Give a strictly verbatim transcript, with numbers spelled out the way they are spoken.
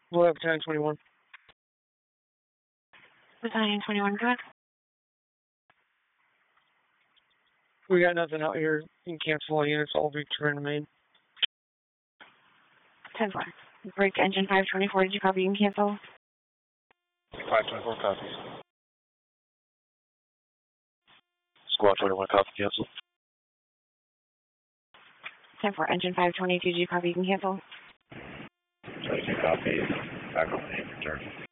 We'll have ten twenty-one. Battalion twenty-one, good. We got nothing out here. You can cancel all units. All Victor remain. ten four. Break engine five twenty-four. Did you copy? You can cancel. five twenty-four, copy. Squad twenty-one, copy, cancel. ten four. Engine five twenty-two. Did you copy? You can cancel. twenty-two, copy. Back on the return.